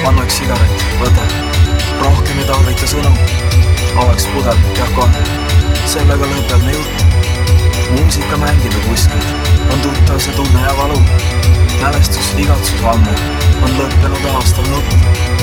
anna üks sigaret, võta. Rohkem ei tarvita sõnu. Oleks pudel, jah kohe. Sellega lõpeb me jutt. Muusika mängib ja kuskil. On tuttav see tunne ja valu. Mälestus igatsus ammu. On lõppenud aastal nutt.